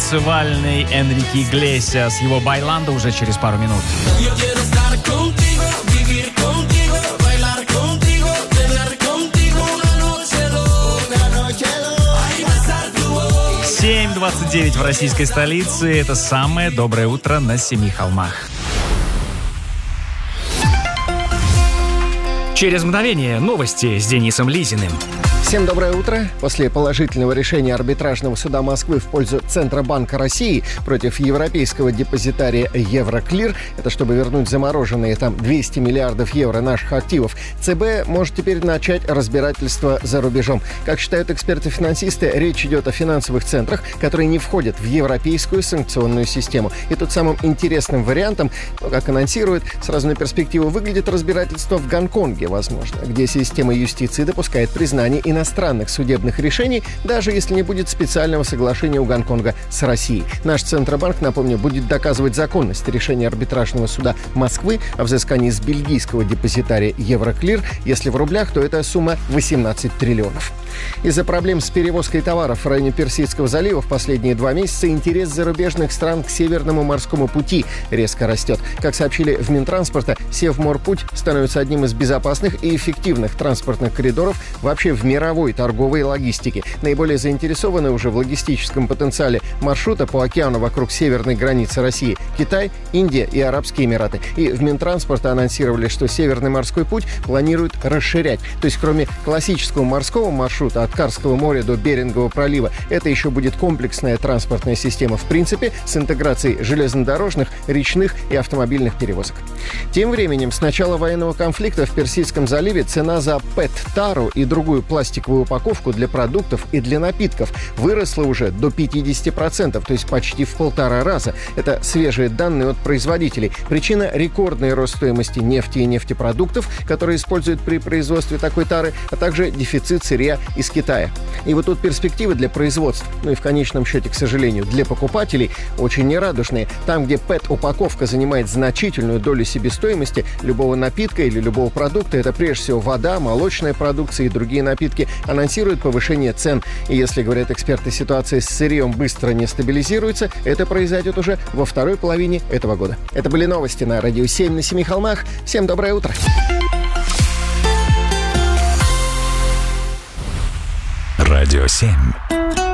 танцевальный Энрике Иглесиас. Его «Байландо» уже через пару минут. 7:29 в российской столице. Это самое доброе утро на Семи холмах. Через мгновение новости с Денисом Лизиным. Всем доброе утро. После положительного решения арбитражного суда Москвы в пользу Центробанка России против европейского депозитария Евроклир, это чтобы вернуть замороженные там 200 миллиардов евро наших активов, ЦБ может теперь начать разбирательство за рубежом. Как считают эксперты-финансисты, речь идет о финансовых центрах, которые не входят в европейскую санкционную систему. И тут самым интересным вариантом, как анонсируют, сразу на перспективу выглядит разбирательство в Гонконге, возможно, где система юстиции допускает признание иностранных судебных решений, даже если не будет специального соглашения у Гонконга с Россией. Наш Центробанк, напомню, будет доказывать законность решения арбитражного суда Москвы о взыскании с бельгийского депозитария Евроклир. Если в рублях, то эта сумма 18 триллионов. Из-за проблем с перевозкой товаров в районе Персидского залива в последние 2 месяца интерес зарубежных стран к Северному морскому пути резко растет. Как сообщили в Минтранспорта, Севморпуть становится одним из безопасных и эффективных транспортных коридоров вообще в мировой торговой логистике. Наиболее заинтересованы уже в логистическом потенциале маршрута по океану вокруг северной границы России Китай, Индия и Арабские Эмираты. И в Минтранспорта анонсировали, что Северный морской путь планируют расширять. То есть кроме классического морского маршрута от Карского моря до Берингового пролива, это еще будет комплексная транспортная система в принципе с интеграцией железнодорожных, речных и автомобильных перевозок. Тем временем, с начала военного конфликта в Персидском заливе цена за ПЭТ-тару и другую пластиковую упаковку для продуктов и для напитков выросла уже до 50%, то есть почти в 1,5 раза. Это свежие данные от производителей. Причина – рекордный рост стоимости нефти и нефтепродуктов, которые используют при производстве такой тары, а также дефицит сырья из Китая. И вот тут перспективы для производства, ну и в конечном счете, к сожалению, для покупателей очень нерадужные. Там, где ПЭТ-упаковка занимает значительную долю себестоимости любого напитка или любого продукта, это прежде всего вода, молочная продукция и другие напитки, анонсируют повышение цен. И если, говорят эксперты, ситуация с сырьем быстро не стабилизируется, это произойдет уже во второй половине этого года. Это были новости на Радио 7 на Семи холмах. Всем доброе утро. Радио 7.